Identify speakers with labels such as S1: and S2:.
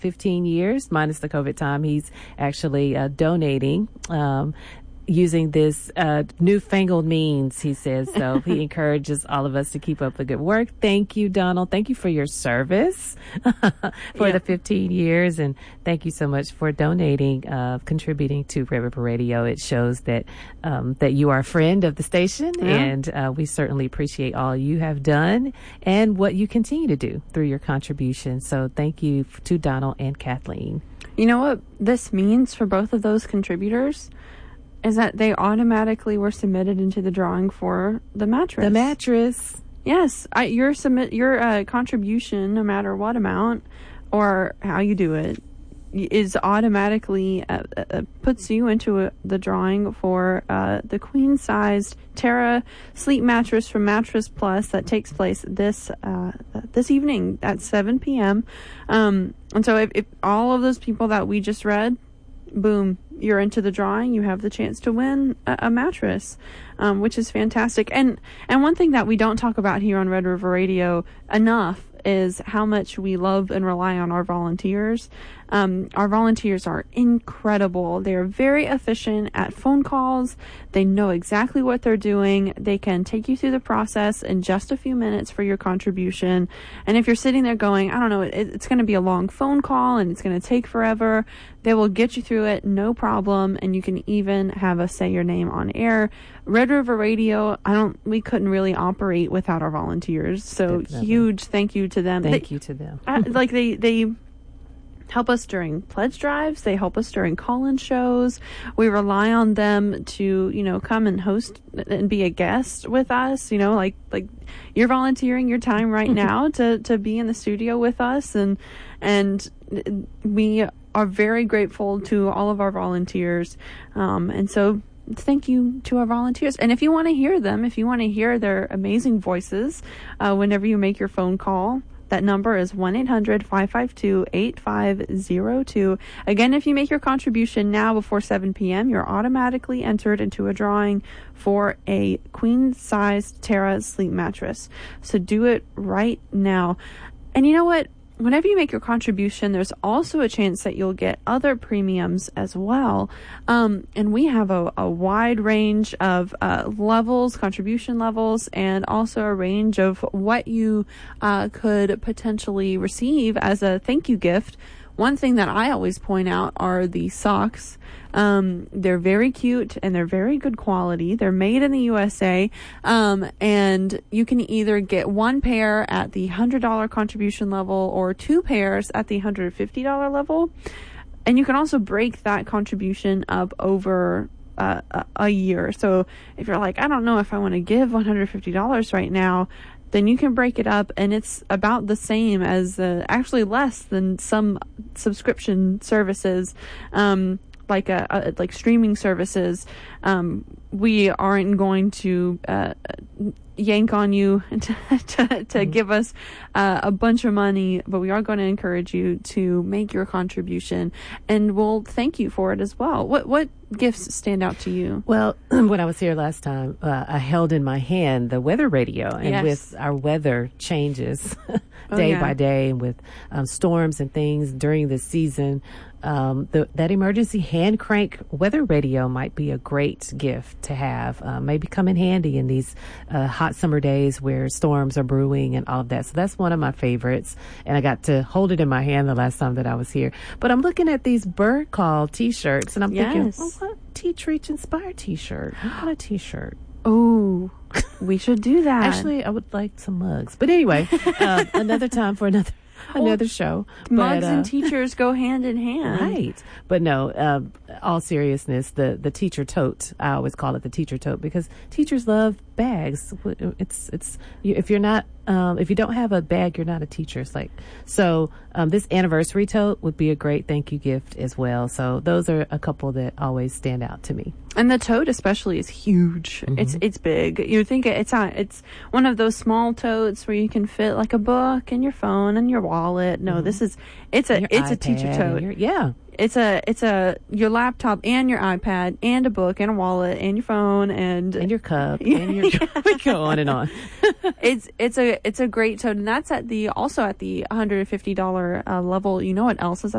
S1: 15 years, minus the COVID time. He's actually donating using this newfangled means, he says. So he encourages all of us to keep up the good work. Thank you, Donald. Thank you for your service for the 15 years. And thank you so much for donating, contributing to Red River Radio. It shows that that you are a friend of the station. And we certainly appreciate all you have done and what you continue to do through your contribution. So thank you to Donald and Kathleen.
S2: You know what this means for both of those contributors? Is that they automatically were submitted into the drawing for the mattress.
S1: The mattress.
S2: Yes. Your contribution, no matter what amount or how you do it, is automatically puts you into the drawing for the queen-sized Terra sleep mattress from Mattress Plus that takes place this evening at 7 p.m. And so if all of those people that we just read, boom, you're into the drawing. You have the chance to win a mattress, which is fantastic. And one thing that we don't talk about here on Red River Radio enough is how much we love and rely on our volunteers. Our volunteers are incredible. They're very efficient at phone calls. They know exactly what they're doing. They can take you through the process in just a few minutes for your contribution. And if you're sitting there going, I don't know, it's going to be a long phone call and it's going to take forever, they will get you through it, no problem. And you can even have us say your name on air. Red River Radio, we couldn't really operate without our volunteers. So
S1: Definitely.
S2: Huge thank you to them.
S1: Thank you to them.
S2: They help us during pledge drives. They help us during call-in shows. We rely on them to, come and host and be a guest with us. Like you're volunteering your time right now to be in the studio with us, and we are very grateful to all of our volunteers. And so thank you to our volunteers. And if you want to hear them, if you want to hear their amazing voices, whenever you make your phone call, that number is 1-800-552-8502. Again, if you make your contribution now before 7 p.m., you're automatically entered into a drawing for a queen-sized Terra sleep mattress. So do it right now. And you know what? Whenever you make your contribution, there's also a chance that you'll get other premiums as well. And we have a wide range of levels, contribution levels, and also a range of what you could potentially receive as a thank you gift. One thing that I always point out are the socks. They're very cute and they're very good quality. They're made in the USA. And you can either get one pair at the $100 contribution level or two pairs at the $150 level. And you can also break that contribution up over a year. So if you're like, I don't know if I want to give $150 right now, then you can break it up, and it's about the same as, actually less than some subscription services, like streaming services. We aren't going to yank on you to give us a bunch of money, but we are going to encourage you to make your contribution, and we'll thank you for it as well. What gifts stand out to you?
S1: Well, when I was here last time, I held in my hand the weather radio, and with our weather changes day by day, and with storms and things during the season, that emergency hand crank weather radio might be a great gift to have. Maybe come in handy in these hot summer days where storms are brewing and all of that. So that's one of my favorites, and I got to hold it in my hand the last time that I was here. But I'm looking at these bird call t-shirts, and I'm thinking, what Teach Reach Inspire t-shirt? What kind of t-shirt?
S2: Oh, we should do that.
S1: Actually, I would like some mugs. But anyway, another time for another show.
S2: Mugs and teachers go hand in hand.
S1: Right. But no, all seriousness, the teacher tote, I always call it the teacher tote, because teachers love bags. If you're not, if you don't have a bag, you're not a teacher. It's like, so this anniversary tote would be a great thank you gift as well. So those are a couple that always stand out to me.
S2: And the tote especially is huge. Mm-hmm. It's big. You think it's one of those small totes where you can fit like a book and your phone and your wallet. No, mm-hmm. it's a teacher tote. It's your laptop and your iPad and a book and a wallet and your phone and
S1: your cup and your we go on and on.
S2: It's a great tote, and that's also at the $150 level. You know what else is at